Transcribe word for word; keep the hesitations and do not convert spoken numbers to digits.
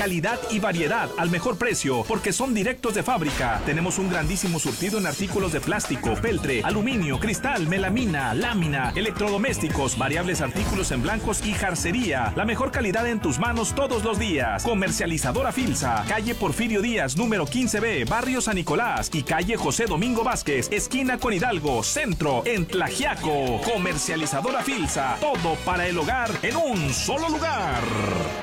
calidad y variedad al mejor precio, porque son directos de fábrica. Tenemos un grandísimo surtido en artículos de plástico, peltre, aluminio, cristal, melamina, lámina, electrodomésticos, variables artículos en blancos y jarcería. La mejor calidad en tus manos todos los días. Comercializadora Filsa, calle Porfirio Díaz, número quince B, barrio San Nicolás, y calle José Domingo Vázquez, esquina con Hidalgo, centro, en Tlaxiaco. Comercializadora Filsa, todo para el hogar en un solo lugar.